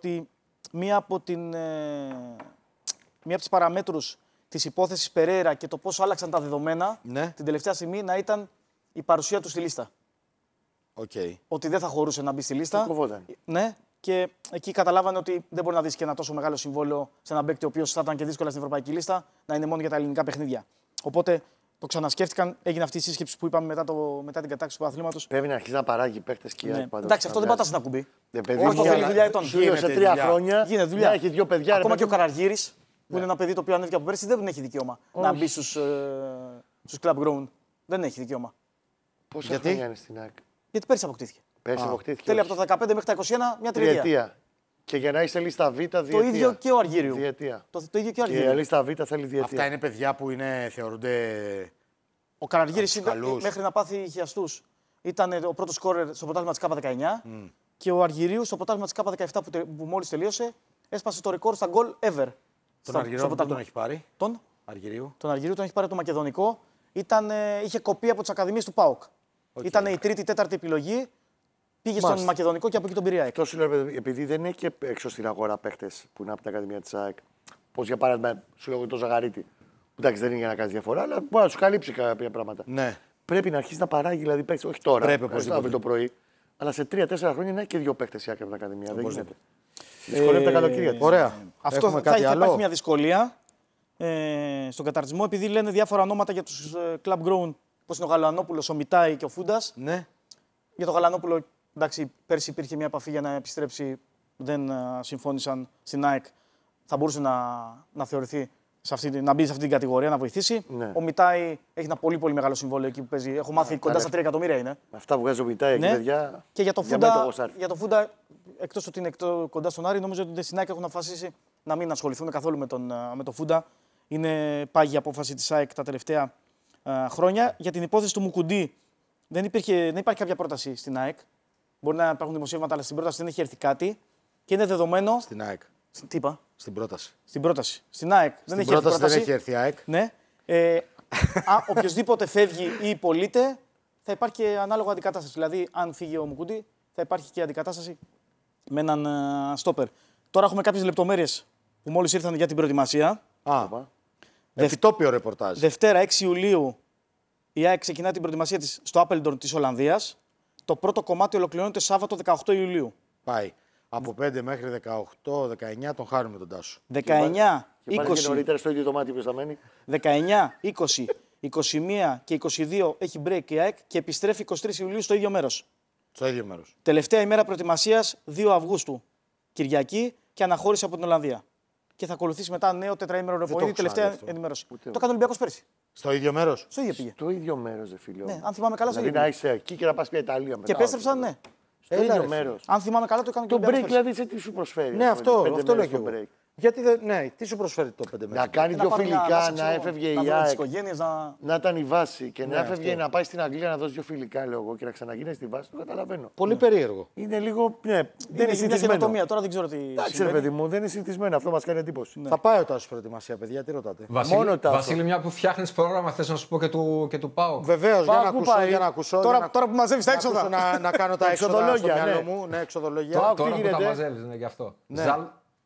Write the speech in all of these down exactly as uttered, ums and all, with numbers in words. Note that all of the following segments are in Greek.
ότι μία από, την, ε, μία από τις παραμέτρους της υπόθεσης Περέιρα και το πόσο άλλαξαν τα δεδομένα ναι. την τελευταία στιγμή να ήταν η παρουσία του στη λίστα. Okay. Ότι δεν θα χωρούσε να μπει στη λίστα. Κοβόταν. Ναι, και εκεί καταλάβανε ότι δεν μπορεί να δεις και ένα τόσο μεγάλο συμβόλαιο σε έναν παίκτη ο οποίος θα ήταν και δύσκολα στην ευρωπαϊκή λίστα να είναι μόνο για τα ελληνικά παιχνίδια. Οπότε το ξανασκέφτηκαν, έγινε αυτή η σύσκεψη που είπαμε μετά, το, μετά την κατάξυση του αθλήματος. Πρέπει να αρχίσει να παράγει παίχτες και ναι. Εντάξει, αυτό δεν πατάς ένα κουμπί. Δεν παιδί, όχι, το θέλει δουλειά ετών. Γίνεται σε τρία δουλειά. χρόνια γίνεται δουλειά. Έχει δύο παιδιά. Ακόμα ρε, και ο Καραργύρης, που ναι. είναι ένα παιδί το οποίο ανέβηκε από πέρσι, δεν έχει δικαίωμα όχι. να μπει στους, ε, στους club grown. Δεν έχει δικαίωμα. Πόσα χρόνια είναι στην ΑΕΚ? Γιατί πέρσι αποκτήθηκε. Πέρσι αποκτήθηκε. Θέλει από το δεκαπέντε μέχρι τα είκοσι ένα μια τριετία. Και για να είσαι λίστα Β, διετία. Το ίδιο και ο Αργύριου. Το, το ίδιο και ο Αργύριου. Και η λίστα Β θέλει διετία. Αυτά είναι παιδιά που είναι, θεωρούνται. Ο Καραργύρης μέχρι να πάθει χιαστούς ήταν ο πρώτος σκόρερ στο πρωτάθλημα της K δεκαεννιά mm. και ο Αργυρίου στο πρωτάθλημα της K δεκαεπτά που, τε, που μόλις τελείωσε έσπασε το ρεκόρ στα γκολ ever. Τον Αργυρίου που τον έχει πάρει. Τον Αργυρίου. Τον Αργυρίου τον έχει πάρει το Μακεδονικό. Ήταν, είχε κοπεί από τις ακαδημίες του ΠΑΟΚ. Okay. Ήταν η τρίτη, τέταρτη επιλογή. Πήγε Μάλιστα. στον Μακεδονικό και από εκεί τον πήρε η ΑΕΚ. Αυτό σου λέω, επειδή δεν έχει και έξω στην αγορά παίχτες που είναι από την Ακαδημία της ΑΕΚ. Πώς για παράδειγμα, σου λέω το Ζαγαρίτη. Εντάξει, δεν είναι για να κάνει διαφορά, αλλά μπορεί να σου καλύψει κάποια πράγματα. Ναι. Πρέπει να αρχίσει να παράγει δηλαδή παίχτες. Όχι τώρα, πρέπει αύριο το πρωί. Αλλά σε τρία τέσσερα χρόνια να έχει και δύο παίχτες η ΑΕΚ από την Ακαδημία. Δεν γίνεται. Δυσκολεύει τα καλοκαίρια. Ωραία. Αυτό θα κάτι άλλο. Υπάρχει μια δυσκολία ε, στον καταρτισμό, επειδή λένε διάφορα ονόματα για τους ε, club grown, όπως είναι ο Γαλανόπουλος, ο Μιτάη και ο Φούντας. Ναι. Για τον Γαλανόπουλο, εντάξει, πέρσι υπήρχε μια επαφή για να επιστρέψει, δεν uh, συμφώνησαν στην ΑΕΚ. Θα μπορούσε να, να θεωρηθεί, σε αυτή, να μπει σε αυτή την κατηγορία, να βοηθήσει. Ναι. Ο Μιτάη έχει ένα πολύ πολύ μεγάλο συμβόλαιο εκεί που παίζει. Έχω μάθει, κοντά στα τρία εκατομμύρια είναι. Αυτά που βγάζει ο Μιτάη εκεί, ναι. παιδιά. Και για το Φούντα, για το Φούντα εκτός ότι είναι εκτός, κοντά στον Άρη, νομίζω ότι στην ΑΕΚ έχουν αποφασίσει να μην ασχοληθούν καθόλου με τον, με τον Φούντα. Είναι πάγια απόφαση της ΑΕΚ τα τελευταία uh, χρόνια. Για την υπόθεση του Μουκουντή δεν, υπήρχε, δεν υπάρχει κάποια πρόταση στην ΑΕΚ. Μπορεί να υπάρχουν δημοσίευματα, αλλά στην πρόταση δεν έχει έρθει κάτι. Και είναι δεδομένο. Στην ΑΕΚ. Τι είπα? Στην πρόταση. Στην πρόταση. Στην ΑΕΚ. Στην δεν έχει πρόταση, έρθει πρόταση. Δεν έχει έρθει η ΑΕΚ. Ναι. Ε, οποιοδήποτε φεύγει ή υπολείται, θα υπάρχει και ανάλογα αντικατάσταση. Δηλαδή, αν φύγει ο Μουκουντή, θα υπάρχει και αντικατάσταση με έναν uh, στόπερ. Τώρα έχουμε κάποιες λεπτομέρειες που μόλις ήρθαν για την προετοιμασία. Α, επιτόπιο ρεπορτάζ. Δευτέρα έξι Ιουλίου η ΑΕΚ ξεκινά την προετοιμασία της στο Apeldoorn της Ολλανδίας. Το πρώτο κομμάτι ολοκληρώνεται Σάββατο δεκαοκτώ Ιουλίου. Πάει. Από πέντε μέχρι δεκαοκτώ δεκαεννιά τον χάρουμε τον Τάσο. δεκαεννιά, και είκοσι. Και νωρίτερα στο ίδιο δωμάτιο που θα μένει. δεκαεννιά, είκοσι, είκοσι μία και είκοσι δύο έχει break η ΑΕΚ και επιστρέφει είκοσι τρεις Ιουλίου στο ίδιο μέρος. Στο ίδιο μέρος. Τελευταία ημέρα προετοιμασίας δύο Αυγούστου. Κυριακή και αναχώρηση από την Ολλανδία. Και θα ακολουθήσει μετά νέο τετραήμερο ρεπορτάζ. Τελευταία ενημέρωση. Ούτε το έκανε ο Ολυμπιακός πέρσι. Στο ίδιο μέρος. Στο ίδιο πήγε. Στο ίδιο μέρος, δε φίλο. Ναι, αν θυμάμαι καλά, στο δηλαδή ίδιο. να είσαι εκεί και να πας πια Ιταλία μετά. Και επέστρεψαν, ναι. Στο Έλα, ίδιο ρε, μέρος. Αν θυμάμαι καλά, το έκανε και ο Το break δηλαδή σε τι σου προσφέρει. Ναι, αυτό, αυτό λέω και εγώ. Break. Γιατί δεν, ναι, τι σου προσφέρει το πέντε Να κάνει δύο φιλικά, να έφευγε η ΑΕΚ. Να... να ήταν η βάση και ναι, να έφευγε αυτό. να πάει στην Αγγλία να δώσει δύο φιλικά, λέω εγώ, και να ξαναγίνει στη βάση, το καταλαβαίνω. Πολύ ναι. περίεργο. Είναι λίγο. Ναι, δεν είναι, είναι συνηθισμένο. Τώρα δεν ξέρω τι. Εντάξει, ρε παιδί μου, δεν είναι συνηθισμένο. Αυτό μας κάνει εντύπωση. Ναι. Θα πάει ο Τάσος προετοιμασία, παιδιά, τι ρωτάτε. Βασίλη, Μόνο Τάσο. Βασίλη, μια που φτιάχνει πρόγραμμα, θε να σου πω και του, και του ΠΑΟΚ. Βεβαίως, για να ακούσω. Για να ακούσω τώρα, για να... τώρα που μαζεύει τα έξοδα. Να, να κάνω τα έξοδα στο μυαλό μου. Ναι, εξοδολόγια. Τώρα, τώρα που τα μαζεύει, είναι γι' αυτό. Ζαλ,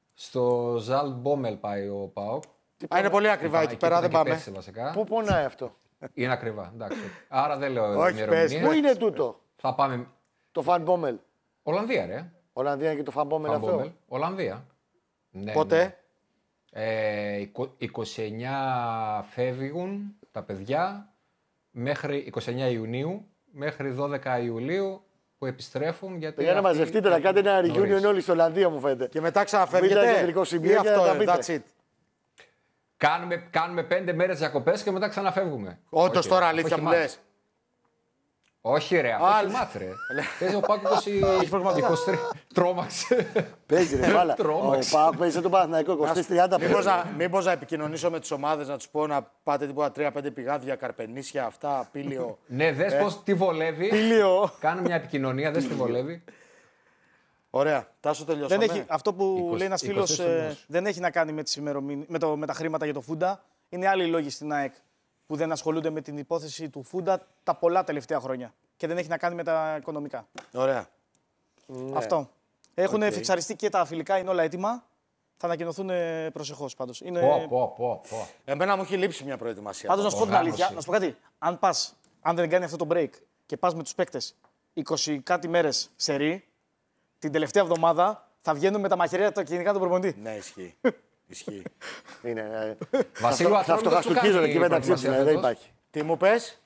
στο Ζαλ Μπόμελ πάει ο ΠΑΟΚ. Α, είναι πολύ ακριβά εκεί πέρα, δεν πάμε. Πού πονάει αυτό. Είναι ακριβά, εντάξει. Άρα δεν λέω όχι, πες, πού είναι τούτο. Θα πάμε. Το Φαν Μπόμελ. Ολλανδία, ρε. Ολλανδία είναι και το Φαν Μπόμελ αυτό. Ολλανδία. Ναι, πότε. Ναι. Ε, είκοσι εννιά φεύγουν τα παιδιά μέχρι είκοσι εννιά Ιουνίου μέχρι δώδεκα Ιουλίου που επιστρέφουν. Γιατί για να μαζευτείτε να κάνετε ένα reunion όλοι στην Ολλανδία, μου φαίνεται. Και μετά ξαναφεύγετε. Ή αυτό, that's it. Κάνουμε, κάνουμε πέντε μέρες διακοπές και μετά ξαναφεύγουμε. Όντως τώρα αλήθεια μου λες. Όχι ρε, αυτό έχει μάθει ρε. Παίζει ο Πάκ είκοσι τρία. Τρόμαξε. Παίζει ρε, βάλα. Ο Πάκ παίζει τον Παναθηναϊκό είκοσι τρία τριάντα. Μήπως να επικοινωνήσω με τις ομάδες, να τους πω να πάτε τίποτα τρία πέντε πηγάδια, καρπενήσια, αυτά, πήλιο. Ναι, δες πώς τη βολεύει. Κάνε μια επικοινωνία, δες τι βολεύει. Ωραία, Τάσο τελειώσαμε. Δεν έχει, αυτό που είκοσι, λέει ένας φίλος ε, δεν έχει να κάνει με, τις με, το, με τα χρήματα για το Φούντα. Είναι άλλοι λόγοι στην ΑΕΚ που δεν ασχολούνται με την υπόθεση του Φούντα τα πολλά τελευταία χρόνια. Και δεν έχει να κάνει με τα οικονομικά. Ωραία. Αυτό. Έχουν Okay. φιξαριστεί και τα φιλικά, είναι όλα έτοιμα. Θα ανακοινωθούν προσεχώς πάντως. Είναι... Πω, πω, πω, πω. Εμένα μου έχει λείψει μια προετοιμασία. Πάντως να σου πω την Οργάνωση. αλήθεια, να σου πω κάτι. Αν πας, αν δεν κάνει αυτό το break και πας με τους παίκτες είκοσι κάτι μέρες σερί, την τελευταία εβδομάδα θα βγαίνουν με τα μαχαιρία τα κυνηγά του προπονητή. Ναι, ισχύει. Ισχύει. Είναι, ε, Βασίλου, θα Ατρόμητος που φτωχαστουκίζονται κάνει εκεί μεταξύ τους, προετοιμασία δεν φέτος. υπάρχει. Τι μου πες?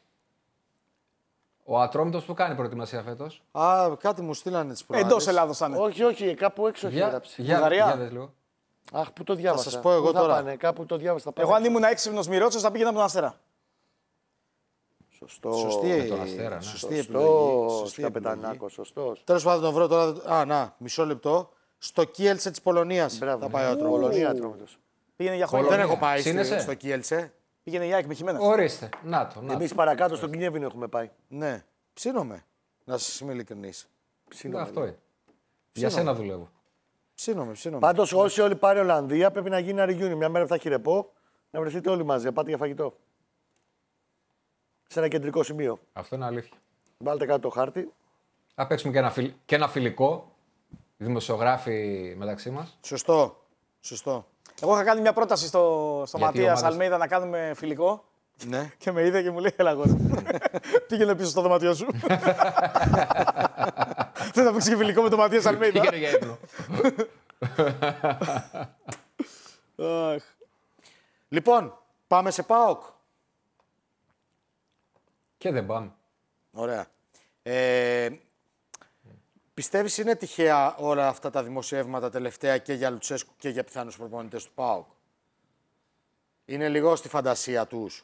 Ο Ατρόμητος που κάνει προετοιμασία φέτος. Α, κάτι μου στείλανε τις προάλλες. Εντός Ελλάδος θα είναι. Όχι, όχι, κάπου έξω έχει Για, γράψει. για, Βουλγαρία. για δες λίγο. Αχ, πού το διάβασα. σας πω εγώ Πού θα τώρα. Πάνε, κάπου το διάβασα. θα πάνε Εγώ αν έξω. ήμουν έξυπνος Μυρότσος θα πήγαινα από τον Αστέρα. Σωστό. Σωστή, με τον Αστέρα, ναι. σωστή επιλογή. Σωστή επιλογή. Καπετανάκο, σωστός. Τέλος πάντων, τον βρω τώρα. Α, να, μισό λεπτό. Στο Κίελτσε της Πολωνίας Μπράβο. θα πάει ο Ατρόμητος. Πολωνία, Ατρόμητος. Πήγαινε για χρόνια. Δεν Πολωνία. έχω πάει στη- Σύνεσαι? στο Κίελτσε. Πήγαινε για ΑΕΚ με Χιμένεθ. Ορίστε. Να το. Να το. Εμείς παρακάτω στον Κινιέβινο έχουμε πάει. Ναι, ψήνομαι. Να σας είμαι ειλικρινής. Ναι, αυτό είναι. Για σένα δουλεύω. Ψήνομαι, ψήνομαι. Πάντως, όσοι όλοι πάρει Ολλανδία, πρέπει να γίνει ένα reunion. Μια μέρα που θα έχει ρεπό, να βρεθείτε όλοι μαζί. Να πάτε για φαγητό. Σε ένα κεντρικό σημείο. Αυτό είναι αλήθεια. Βάλτε κάτω το χάρτη. Θα παίξουμε και ένα, φιλ... και ένα φιλικό. Δημοσιογράφοι μεταξύ μας. Σωστό. Σωστό. Εγώ είχα κάνει μια πρόταση στο, στο Γιατί Ματίας ομάδες- Αλμέιδα να κάνουμε φιλικό Ναι. και με είδε και μου λέει: Έλα, αγόρι μου. Πήγαινε πίσω στο δωμάτιό σου. Δεν θα παίξει και φιλικό με τον Ματίας Αλμέιδα. Πήγαινε για ύπνο. Αχ. Λοιπόν, πάμε σε ΠΑΟΚ. Και δεν πάμε. Ωραία. Ε, πιστεύεις είναι τυχαία όλα αυτά τα δημοσιεύματα τελευταία και για Λουτσέσκου και για πιθανούς προπονητές του ΠΑΟΚ? Είναι λίγο στη φαντασία τους.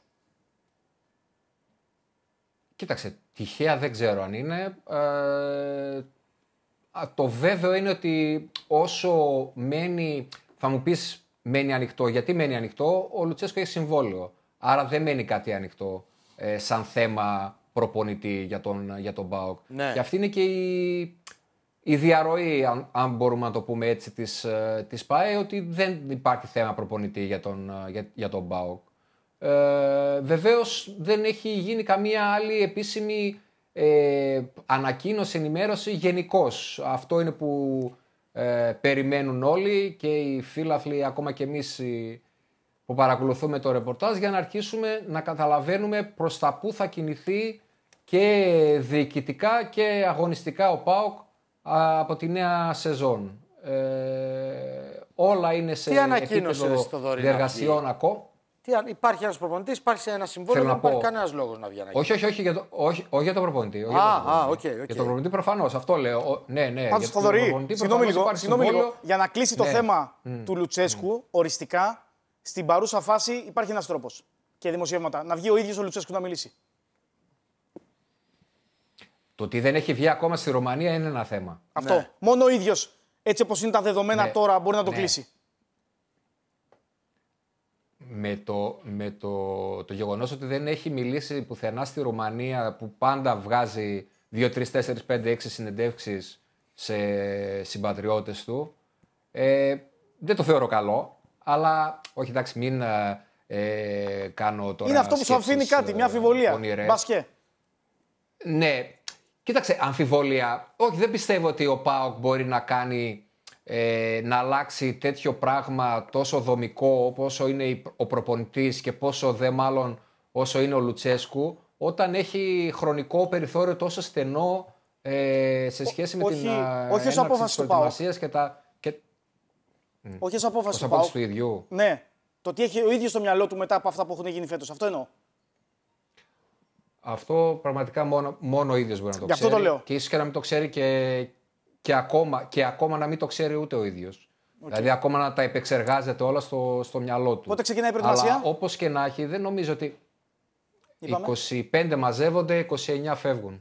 Κοίταξε, τυχαία δεν ξέρω αν είναι. Ε, α, το βέβαιο είναι ότι όσο μένει, θα μου πεις μένει ανοιχτό. Γιατί μένει ανοιχτό? Ο Λουτσέσκο έχει συμβόλαιο. Άρα δεν μένει κάτι ανοιχτό ε, σαν θέμα προπονητή για τον, για τον ΠΑΟΚ. Ναι. Και αυτή είναι και η, η διαρροή, αν, αν μπορούμε να το πούμε έτσι, της, ε, της ΠΑΕ, ότι δεν υπάρχει θέμα προπονητή για τον, ε, για, για τον ΠΑΟΚ. Ε, βεβαίως δεν έχει γίνει καμία άλλη επίσημη ε, ανακοίνωση, ενημέρωση γενικώς. Αυτό είναι που ε, περιμένουν όλοι και οι φίλαθλοι, ακόμα και εμείς οι, που παρακολουθούμε το ρεπορτάζ, για να αρχίσουμε να καταλαβαίνουμε προς τα πού θα κινηθεί και διοικητικά και αγωνιστικά ο ΠΑΟΚ α, από τη νέα σεζόν. Ε, όλα είναι σε Τι ανακοίνωσε, επίπεδο Θοδωρή, να διεργασιών βγει? ακόμα. Τι, αν υπάρχει ένας προπονητής, υπάρχει ένα συμβόλαιο, Θέλω δεν να υπάρχει πω- κανένας λόγος να βγει ένα. Όχι, όχι, όχι, για το, όχι, όχι για τον προπονητή. όχι για Α, τον προπονητή. α, οκ, οκ. Για τον προπονητή προφανώς, αυτό λέω. Ο- ναι, ναι. Πάντως, για τον Θοδωρή, προπονητή συγγνώμη προφανώς λίγο, υπάρχει συγγνώμη λίγο, συμβόλαιο. για να κλείσει το Ναι. θέμα του Λουτσέσκου, οριστικά, στην παρούσα φάση υπάρχει ένας τρόπος και δημοσιεύματα. Να βγει ο ίδιος ο Λουτσέσκου να μιλήσει. Το ότι δεν έχει βγει ακόμα στη Ρουμανία είναι ένα θέμα. Αυτό. Ναι. Μόνο ο ίδιος, έτσι όπως είναι τα δεδομένα Ναι. τώρα, μπορεί να το Ναι. κλείσει. Με το, με το, το γεγονός ότι δεν έχει μιλήσει πουθενά στη Ρουμανία, που πάντα βγάζει δύο, τρεις, τέσσερις, πέντε, έξι συνεντεύξεις σε συμπατριώτες του, ε, δεν το θεωρώ καλό, αλλά όχι, εντάξει, μην ε, ε, κάνω τώρα Είναι αυτό που σου σκέψεις, αφήνει κάτι, μια ε, αμφιβολία. πονηρές. Μπάσκε. Ναι, κοίταξε, αμφιβολία. Όχι, δεν πιστεύω ότι ο ΠΑΟΚ μπορεί να κάνει, ε, να αλλάξει τέτοιο πράγμα τόσο δομικό όσο είναι ο προπονητής και πόσο δε μάλλον όσο είναι ο Λουτσέσκου, όταν έχει χρονικό περιθώριο τόσο στενό ε, σε σχέση με όχι- την α, όχι ως έναρξη απόφαση της του ΠΑΟΚ. προετοιμασίας και τα... Και, Όχι ως απόφαση ως του απόψη ΠΑΟΚ. του ίδιου. Ναι. Το τι έχει ο ίδιος στο μυαλό του μετά από αυτά που έχουν γίνει φέτος. Αυτό εννοώ. Αυτό πραγματικά μόνο, μόνο ο ίδιος μπορεί να το Γι' αυτό ξέρει. το λέω. Και ίσως και να μην το ξέρει και, και, ακόμα, και ακόμα να μην το ξέρει ούτε ο ίδιος. Δηλαδή ακόμα να τα επεξεργάζεται όλα στο, στο μυαλό του. Πότε ξεκινάει η προετοιμασία? Αλλά όπως και να έχει, δεν νομίζω ότι Είπαμε. είκοσι πέντε μαζεύονται, είκοσι εννιά φεύγουν.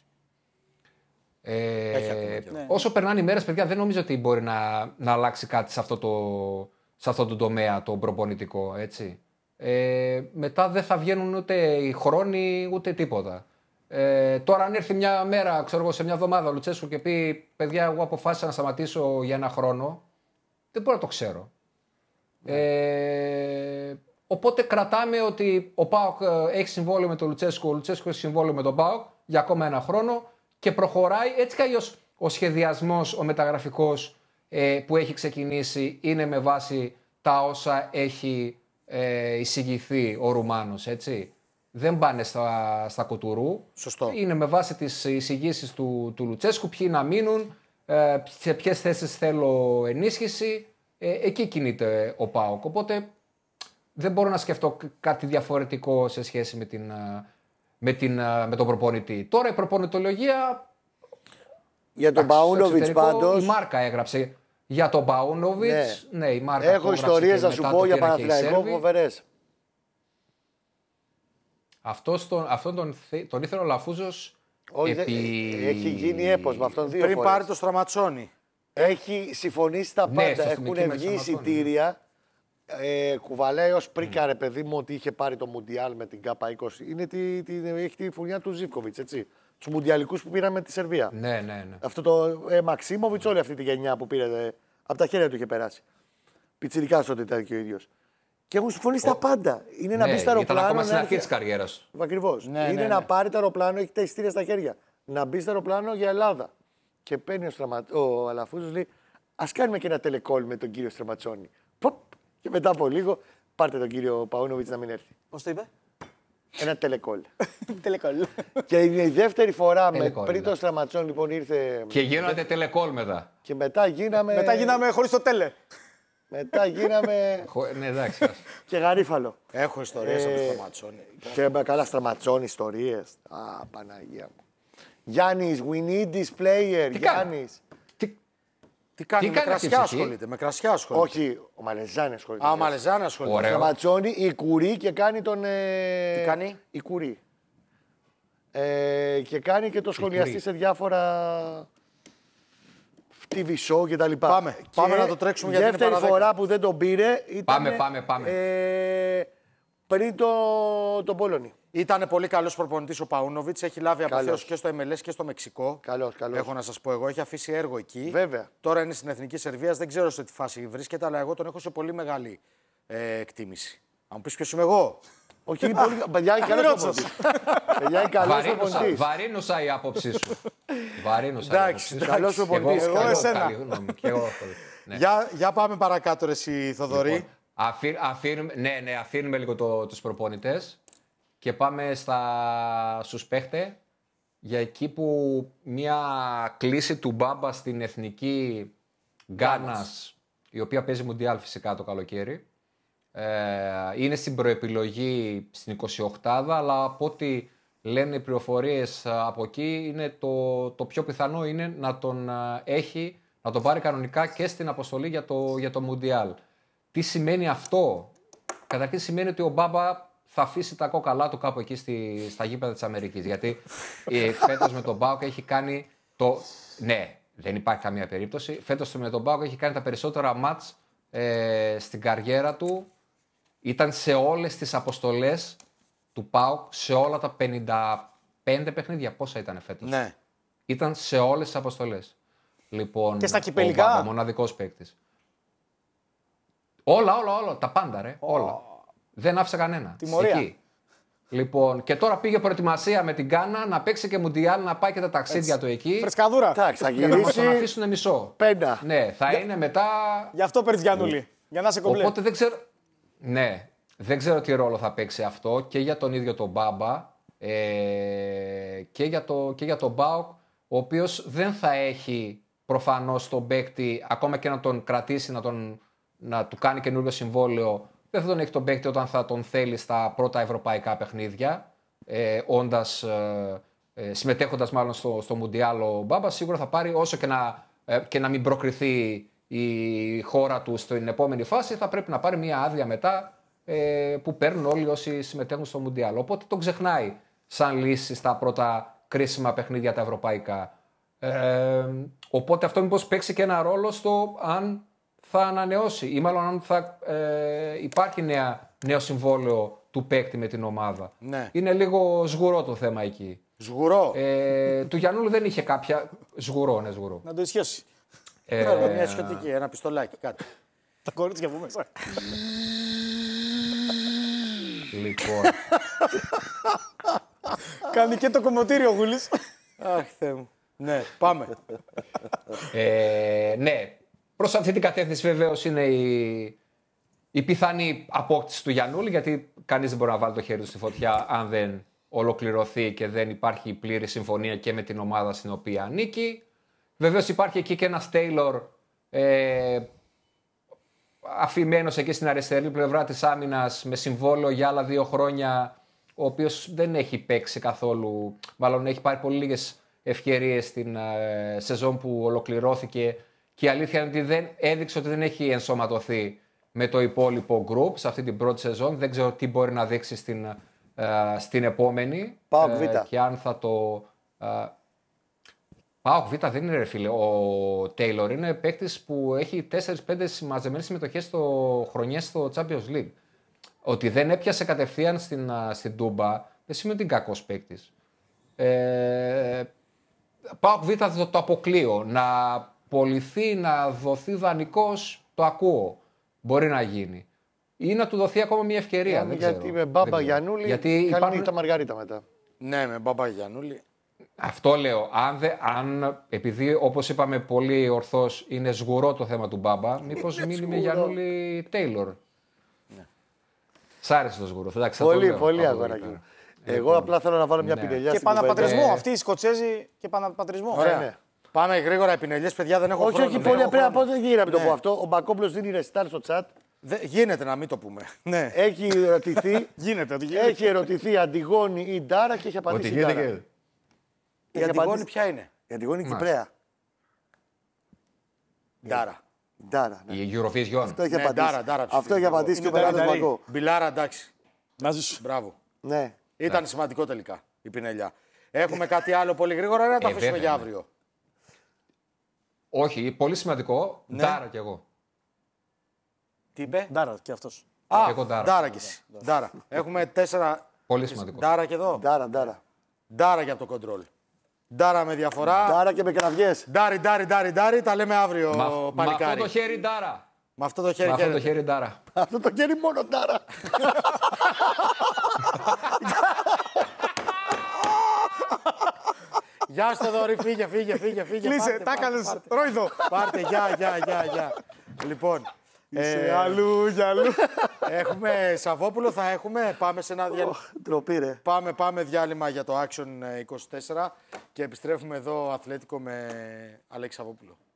Ε, Έχει ακόμα καιρό. Ναι. όσο περνάνε οι μέρες, παιδιά, δεν νομίζω ότι μπορεί να, να αλλάξει κάτι σε αυτό το, σε αυτό το τομέα, το προπονητικό, έτσι. Ε, μετά δεν θα βγαίνουν ούτε οι χρόνοι, ούτε τίποτα. Ε, τώρα αν έρθει μια μέρα, ξέρω εγώ, σε μια εβδομάδα ο Λουτσέσκου και πει «Παιδιά, εγώ αποφάσισα να σταματήσω για ένα χρόνο», δεν μπορώ να το ξέρω. Ε, οπότε κρατάμε ότι ο ΠΑΟΚ ε, έχει συμβόλαιο με τον Λουτσέσκου, ο Λουτσέσκου έχει συμβόλαιο με τον ΠΑΟΚ για ακόμα ένα χρόνο και προχωράει. Έτσι κι αλλιώς ο σχεδιασμός, ο μεταγραφικός ε, που έχει ξεκινήσει είναι με βάση τα όσα έχει ε, εισηγηθεί ο Ρουμάνος, έτσι. Δεν πάνε στα, στα κουτουρού. Σωστό. Είναι με βάση τις εισηγήσεις του, του Λουτσέσκου, ποιοι να μείνουν, ε, σε ποιες θέσεις θέλω ενίσχυση. Ε, εκεί κινείται ο ΠΑΟΚ. Οπότε δεν μπορώ να σκεφτώ κάτι διαφορετικό σε σχέση με, την, με, την, με τον προπονητή. Τώρα η προπονητολογία... Για τον Παούνοβιτς πάντως... Η Μάρκα έγραψε για τον Παούνοβιτς. Ναι. Ναι, η Μάρκα έχω ιστορίες να σου πω για Παναθηναϊκό φοβερές. Αυτός τον, αυτόν τον, τον ήθελε ο Λαφούζος. Όχι, επί... έχει γίνει έπος με αυτόν δύο Πριν φορές. πάρει το Στραματσόνι. Έχει συμφωνήσει τα Ναι, πάντα. στο Έχουν Στιμική βγει με εισιτήρια. Ε, κουβαλάει ως πρίκα, ρε παιδί μου, ότι είχε πάρει το Μουντιάλ με την ΚΑΠΑ είκοσι. Είναι τη, τη, έχει τη φουρνιά του Ζίβκοβιτς, έτσι. Τους Μουντιαλικούς που πήραμε τη Σερβία. Ναι, ναι, ναι. Αυτό το ε, Μαξίμοβιτς, όλη αυτή τη γενιά που πήρε. Ε, από τα χέρια του είχε περάσει. Πιτσιρικάς τότε ήταν και ο ίδιος. Και έχουν συμφωνήσει τα πάντα. Είναι να Ναι, μπει στο αεροπλάνο. ήταν ακόμα στην αρχή έρθει- της καριέρας του. Ακριβώς. Ναι, είναι ναι, να ναι. πάρει το αεροπλάνο, έχει τα εισιτήρια στα χέρια. Να μπει στο αεροπλάνο για Ελλάδα. Και παίρνει ο, Στραμα... ο Αλαφούζος, λέει: ας κάνουμε και ένα τελεκόλ με τον κύριο Στραματσόνη. Ποπ! Και μετά από λίγο, πάρτε τον κύριο Παούνοβιτς να μην έρθει. Πώς το είπε? Ένα τελεκόλ. Τελεκόλ. Και είναι η δεύτερη φορά με, Τελεκόλ, πριν ναι. τον Στραματσόνη λοιπόν ήρθε. Και γίνονται τελεκόλ μετά. Και μετά γίναμε. Μετά γίναμε χωρίς το τέλε. Μετά γίναμε. Χω- Ναι, εντάξει. ας. και γαρίφαλο. Έχω ιστορίες Ε, από το Στραματσόνι. Και με καλά Στραματσόνη ιστορίες. Α, Παναγία μου. Γιάννης, we need this player. Τι κάνει? Γιάννης. Τι- Τι κάνει, Τι με κάνει αυτή η κρασιά ψυχή? ασχολείται. Με κρασιά ασχολείται. Όχι, ο Μαλεζάνη ασχολείται. Α, ο Μαλεζάνα ασχολείται. Ωραίο. Στραματσόνη, η Κουρί και κάνει τον. Ε... Τι κάνει? Η Κουρί. Ε, και κάνει και το σχολιαστή Κουρί. σε διάφορα τι βι show και τα λοιπά. Πάμε. Και Πάμε να το τρέξουμε γιατί είναι δεύτερη παρά δέκα. φορά που δεν τον πήρε ήταν. Πάμε, πάμε, πάμε. Ε, πριν το, τον Πόλωνη. Ήταν πολύ καλό προπονητή ο Παούνοβιτς. Έχει λάβει Καλός. απευθείας και στο εμ ελ ες και στο Μεξικό. Καλός, καλός. Έχω να σα πω εγώ. Έχει αφήσει έργο εκεί. Βέβαια. Τώρα είναι στην Εθνική Σερβία. Δεν ξέρω σε τι φάση βρίσκεται, αλλά εγώ τον έχω σε πολύ μεγάλη ε, εκτίμηση. Αν μου πει ποιο είμαι εγώ. Όχι, είναι πολύ. Παιδιά, είναι καλό προπονητής. Παιδιά, είναι καλό Βαρύνουσα, προπονητής. βαρύνουσα η άποψή σου. Βαρύνουσα η Εντάξει, άποψή σου. καλός Και εγώ- προπονητής. και Εγώ εγώ εσένα. καλή γνώμη. Και εγώ πολύ. Ναι. Για, για πάμε παρακάτω, ρε, εσύ, Θοδωρή. Λοιπόν, αφή- αφήνουμε, ναι, ναι, αφήνουμε λίγο το, τους προπονητές και πάμε στα, στους παίχτες για εκεί που μια κλίση του Μπάμπα στην εθνική Γκάνας, η οποία παίζει Μουντιάλ φυσικά το καλοκαίρι, ε, είναι στην προεπιλογή στην εικοσιοκτάδα, αλλά από ό,τι λένε οι πληροφορίες από εκεί, είναι το, το πιο πιθανό είναι να τον ε, έχει, να τον πάρει κανονικά και στην αποστολή για το, για το Μουντιάλ. Τι σημαίνει αυτό? Καταρχήν σημαίνει ότι ο Μπάμπα θα αφήσει τα κόκαλά του κάπου εκεί στη, στα γήπεδα της Αμερικής. Γιατί ε, φέτος με τον Μπάουκ έχει κάνει το... Ναι, δεν υπάρχει καμία περίπτωση. Φέτος με τον Μπάουκ έχει κάνει τα περισσότερα μάτς ε, στην καριέρα του. Ήταν σε όλες τις αποστολές του ΠΑΟΚ, σε όλα τα πενήντα πέντε παιχνίδια. Πόσα ήταν φέτος? Ναι. Ήταν σε όλες τις αποστολές. Λοιπόν, Και στα ο κυπελλικά? Μπάμπα, μοναδικός παίκτης. Όλα, όλα, όλα. Τα πάντα, ρε. Όλα. Δεν άφησε κανένα. Τιμωρία. Εκεί. Λοιπόν, και τώρα πήγε προετοιμασία με την Γκάνα να παίξει και Μουντιάλ, να πάει και τα ταξίδια του εκεί. Φρεσκαδούρα. Εντάξει, θα Για να μας τον γυρίσει αφήσουν μισό. πέντα. Ναι, θα είναι μετά. Γι' αυτό παίρνει Γιάννουλη. Για να είσαι κομπλέ. Οπότε δεν ξέρω. Ναι, δεν ξέρω τι ρόλο θα παίξει αυτό και για τον ίδιο τον Μπάμπα ε, και, για το, και για τον Μπάουκ, ο οποίος δεν θα έχει προφανώς τον παίκτη, ακόμα και να τον κρατήσει, να, τον, να του κάνει καινούριο συμβόλαιο, δεν θα τον έχει τον παίκτη όταν θα τον θέλει στα πρώτα ευρωπαϊκά παιχνίδια, ε, όντας, ε, ε, συμμετέχοντας μάλλον στο, στο Μουντιάλ ο Μπάμπα, σίγουρα θα πάρει όσο και να, ε, και να μην προκριθεί η χώρα του στην επόμενη φάση, θα πρέπει να πάρει μια άδεια μετά ε, που παίρνουν όλοι όσοι συμμετέχουν στο Μουντιάλ. Οπότε τον ξεχνάει σαν λύση στα πρώτα κρίσιμα παιχνίδια τα ευρωπαϊκά. Ε, οπότε αυτό μήπως παίξει και ένα ρόλο στο αν θα ανανεώσει ή μάλλον αν θα ε, υπάρχει νέα, νέο συμβόλαιο του παίκτη με την ομάδα. Ναι. Είναι λίγο σγουρό το θέμα εκεί. Σγουρό. Ε, του Γιαννούλου δεν είχε κάποια... Σγουρό, ναι, σγουρό. Να το ισιώσει. Ε, Μπράβο, μια ισιωτική, ένα πιστολάκι, κάτι. Τα κορίτσια από μέσα. λοιπόν, Κάνει και το κομμωτήριο ο Γούλης. Αχ, Θεέ μου. Ναι, πάμε. Ε, ναι, προς αυτή την κατεύθυνση βεβαίως είναι η, η πιθανή απόκτηση του Γιαννούλη, γιατί κανείς δεν μπορεί να βάλει το χέρι του στη φωτιά αν δεν ολοκληρωθεί και δεν υπάρχει πλήρη συμφωνία και με την ομάδα στην οποία ανήκει. Βεβαίως υπάρχει εκεί και ένας Τέιλορ ε, αφημένος εκεί στην αριστερή πλευρά της άμυνας με συμβόλαιο για άλλα δύο χρόνια, ο οποίος δεν έχει παίξει καθόλου, μάλλον έχει πάρει πολύ λίγες ευκαιρίες στην ε, σεζόν που ολοκληρώθηκε και η αλήθεια είναι ότι δεν έδειξε ότι δεν έχει ενσωματωθεί με το υπόλοιπο group σε αυτή την πρώτη σεζόν. Δεν ξέρω τι μπορεί να δείξει στην, ε, στην επόμενη. ΠΑΟΚ Β. και αν θα το... Ε, ΠΑΟΚ Β δεν είναι ρε φίλε. Ο Τέιλορ είναι παίκτης που έχει τέσσερις πέντε μαζεμένες συμμετοχές στο χρονιές στο Champions League. Ότι δεν έπιασε κατευθείαν στην, στην Τούμπα δεν σημαίνει ότι είναι κακός παίκτης. Ε, ΠΑΟΚ Β το, το αποκλείω. Να πωληθεί, να δοθεί δανεικός, το ακούω. Μπορεί να γίνει. Ή να του δοθεί ακόμα μια ευκαιρία. Δεν γιατί ξέρω. με Μπάμπα Δεν Γιαννούλη γιατί καλή υπάρχουν... νύχτα Μαργαρίτα μετά. Ναι, με Μπάμπα Γιαννούλη. Αυτό λέω. Αν, δε, αν επειδή όπως είπαμε πολύ ορθώς είναι σγουρό το θέμα του Μπάμπα, μήπως μείνει με Γιαννούλη Τέιλορ. Ναι. Σ' άρεσε το σγουρό. Εντάξει, Πολύ, λέω, πολύ αγοράκι. Εγώ απλά θέλω να βάλω μια ναι. πινελιά Και στην κουβέντα. παναπατρισμό. Ε. Αυτή η Σκοτσέζη και παναπατρισμό. Ωραία. ναι. Πάμε γρήγορα, επινελιές, παιδιά, δεν έχω Όχι, χρόνο. όχι, δεν πολύ έχω απλά. χρόνο. Πώ δεν γίνεται να το Ναι. πω αυτό. Ο Μπακόπουλος δίνει ρεστάρ στο chat. Δε- γίνεται να μην το πούμε. Ναι. Έχει ερωτηθεί. Γίνεται, ότι γίνεται. Έχει ερωτηθεί Αντιγόνη ή Ντάρα και έχει Ότι απαντήσει η γίνεται Ντάρα. και... Η Έχει Αντιγόνη απαντήσει- ποια είναι? Η Αντιγόνη Μάλιστα. Κυπρέα. Ντάρα. Ντάρα. ναι. Η Eurovision. Αυτό έχει Ναι, απαντήσει. Ντάρα, Ντάρα τους Αυτό έχει φίλους. απαντήσει και ο Είναι Μεγάλος Ντάρα, Μπακό. Μπιλάρα, εντάξει. Μαζί σου. Μπράβο. Ναι. Ήταν σημαντικό τελικά η πινελιά. Έχουμε κάτι άλλο πολύ γρήγορα ή να το Ε, αφήσουμε βέβαια, για ναι. αύριο? Όχι, πολύ σημαντικό. Ναι. Ντάρα κι εγώ. Τι είπε? Ντάρα και αυτός. Α, Και εγώ Ντάρα. Ντάρα κι εσύ. Ντάρα. Έχουμε τέσσερα. Πολύ σημαντικό. Ντάρα και εδώ. Ντάρα, Ντάρα. Ντάρα για το κοντρόλ. Ντάρα με διαφορά. Ντάρα και με κραυγές. Ντάρι, ντάρι, ντάρι, ντάρι. Τα λέμε αύριο, Μα, με αυτό παλικάρι. το χέρι Ντάρα. Με αυτό το χέρι, Με αυτό το χαίρετε. χέρι Ντάρα. Αυτό το χέρι μόνο Ντάρα. Γεια σου, Θοδωρή, φύγε, φύγε, φύγε. φύγε. Κλείσε, Πάρτε, τα πάρτε, έκανες πάρτε. ρόιδο. Πάρτε, γεια, γεια, γεια, γεια. Λοιπόν, Είσαι ε, αλλού, για αλλού. έχουμε Σαββόπουλο, θα έχουμε. Πάμε σε ένα διάλειμμα. Ντροπή, ρε. Πάμε, πάμε διάλειμμα για το Action είκοσι τέσσερα και επιστρέφουμε εδώ Αθλέτικο με Αλέξη Σαββόπουλο.